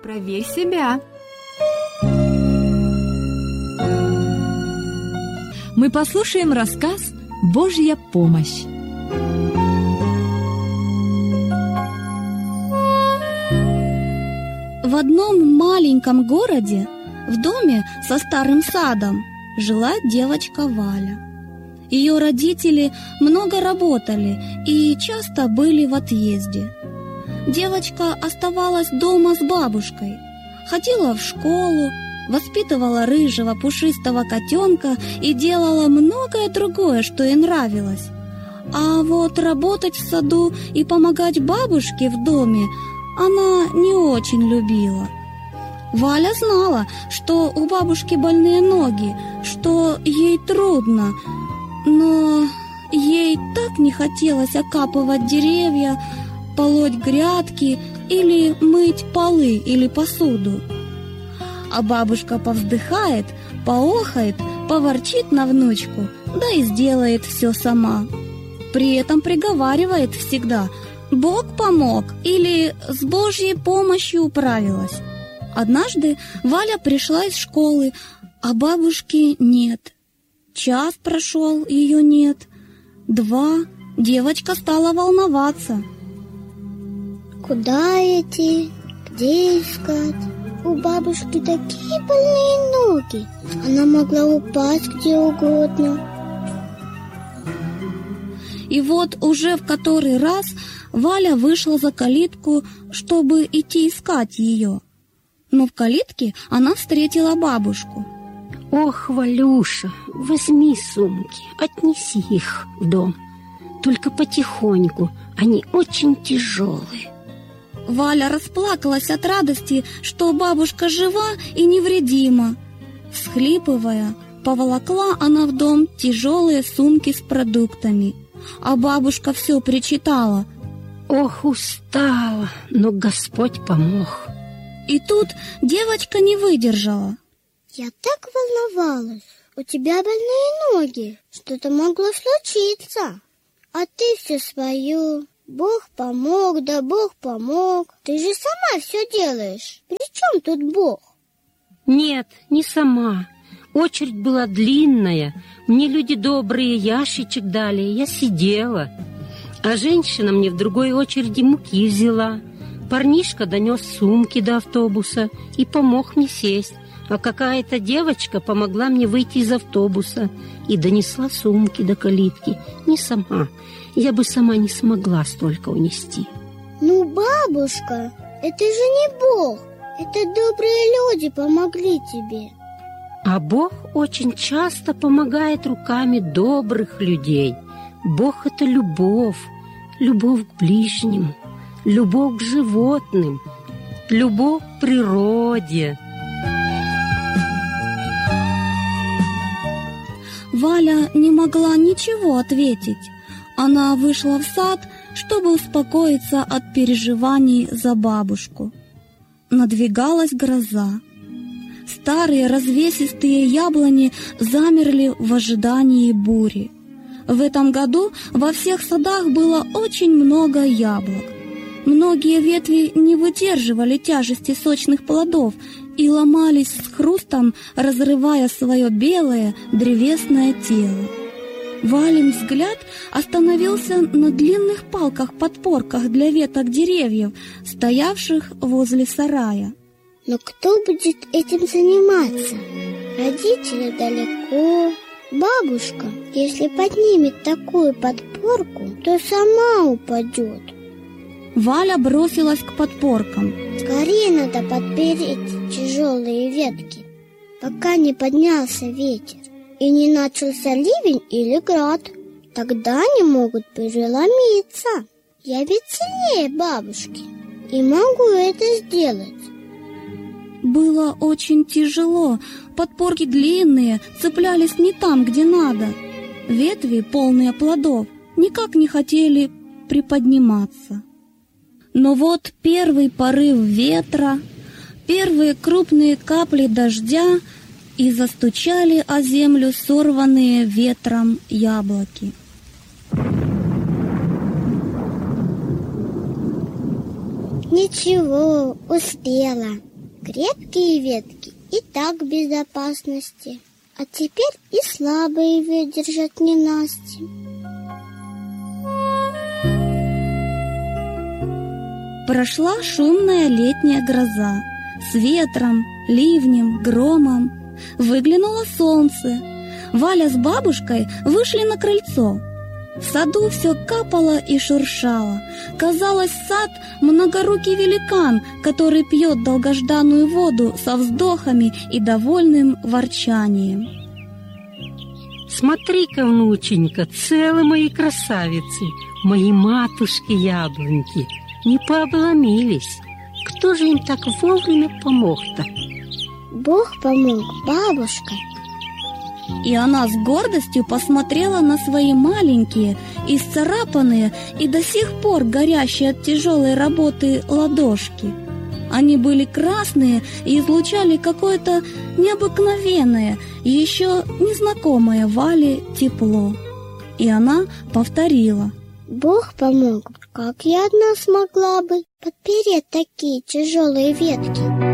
Проверь себя. Мы послушаем рассказ «Божья помощь». В одном маленьком городе, в доме со старым садом, жила девочка Валя. Ее родители много работали и часто были в отъезде. Девочка оставалась дома с бабушкой, ходила в школу, воспитывала рыжего пушистого котенка и делала многое другое, что ей нравилось. А вот работать в саду и помогать бабушке в доме она не очень любила. Валя знала, что у бабушки больные ноги, что ей трудно, но ей так не хотелось окапывать деревья, полоть грядки или мыть полы или посуду. А бабушка повздыхает, поохает, поворчит на внучку, да и сделает все сама. При этом приговаривает всегда: «Бог помог» или «с Божьей помощью управилась». Однажды Валя пришла из школы, а бабушки нет. Час прошел, ее нет. 2, девочка стала волноваться. Куда идти? Где искать? У бабушки такие больные ноги. Она могла упасть где угодно. И вот уже в который раз Валя вышла за калитку, чтобы идти искать ее. Но в калитке она встретила бабушку. «Ох, Валюша, возьми сумки, отнеси их в дом. Только потихоньку, они очень тяжелые». Валя расплакалась от радости, что бабушка жива и невредима. Всхлипывая, поволокла она в дом тяжелые сумки с продуктами. А бабушка все причитала: «Ох, устала, но Господь помог». И тут девочка не выдержала. Я так волновалась. У тебя больные ноги. Что-то могло случиться. А ты все свое. Бог помог, да Бог помог. Ты же сама все делаешь. При чем тут Бог? Нет, не сама. Очередь была длинная. Мне люди добрые ящичек дали. Я сидела. А женщина мне в другой очереди муки взяла. Парнишка донес сумки до автобуса и помог мне сесть. А какая-то девочка помогла мне выйти из автобуса и донесла сумки до калитки. Не сама. Я бы сама не смогла столько унести. Ну, бабушка, это же не Бог. Это добрые люди помогли тебе. А Бог очень часто помогает руками добрых людей. Бог — это любовь. Любовь к ближнему. Любовь к животным. Любовь к природе. Валя не могла ничего ответить. Она вышла в сад, чтобы успокоиться от переживаний за бабушку. Надвигалась гроза. Старые развесистые яблони замерли в ожидании бури. В этом году во всех садах было очень много яблок. Многие ветви не выдерживали тяжести сочных плодов и ломались с хрустом, разрывая свое белое древесное тело. Валин взгляд остановился на длинных палках-подпорках для веток деревьев, стоявших возле сарая. Но кто будет этим заниматься? Родители далеко. Бабушка, если поднимет такую подпорку, то сама упадет. Валя бросилась к подпоркам. Скорее надо подпереть тяжелые ветки, пока не поднялся ветер и не начался ливень или град. Тогда они могут переломиться. Я ведь сильнее бабушки и могу это сделать. Было очень тяжело. Подпорки длинные, цеплялись не там, где надо. Ветви, полные плодов, никак не хотели приподниматься. Но вот первый порыв ветра, первые крупные капли дождя, и застучали о землю сорванные ветром яблоки. Ничего, успела. Крепкие ветки и так в безопасности, а теперь и слабые выдержат ненастье. Прошла шумная летняя гроза с ветром, ливнем, громом. Выглянуло солнце. Валя с бабушкой вышли на крыльцо. В саду все капало и шуршало. Казалось, сад — многорукий великан, который пьет долгожданную воду со вздохами и довольным ворчанием. Смотри-ка, внученька, целые мои красавицы, мои матушки-яблоньки, не пообломились. Кто же им так вовремя помог-то? Бог помог, бабушка. И она с гордостью посмотрела на свои маленькие, исцарапанные и до сих пор горящие от тяжелой работы ладошки. Они были красные и излучали какое-то необыкновенное, еще незнакомое Вале тепло. И она повторила: Бог помог, как я одна смогла бы подпереть такие тяжелые ветки?